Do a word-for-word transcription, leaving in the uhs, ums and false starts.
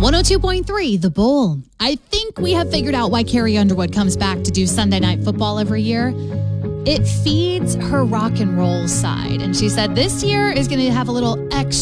one oh two point three, The Bull. I think we have figured out why Carrie Underwood comes back to do Sunday Night Football every year. It feeds her rock and roll side. And she said this year is going to have a little extra